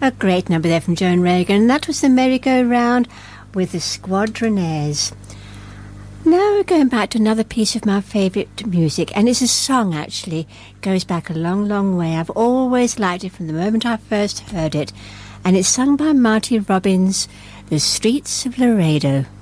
A great number there from Joan Reagan. That was the Merry-Go-Round with the Squadronaires. Now we're going back to another piece of my favourite music, and it's a song actually. It goes back a long, long way. I've always liked it from the moment I first heard it, and it's sung by Marty Robbins, The Streets of Laredo.